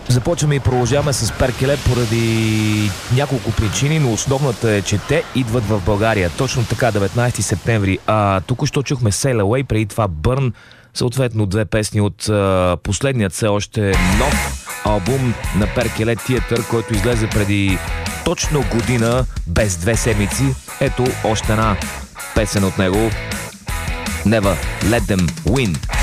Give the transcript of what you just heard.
Започваме и продължаваме с Перкеле поради няколко причини, но основната е, че те идват в България. Точно така, 19 септември. Току-що чухме Sail Away, преди това Burn, съответно две песни от последният все още нов албум на Перкеле Theater, който излезе преди точно година, без 2 седмици. Ето още една песен от него. Never Let Them Win.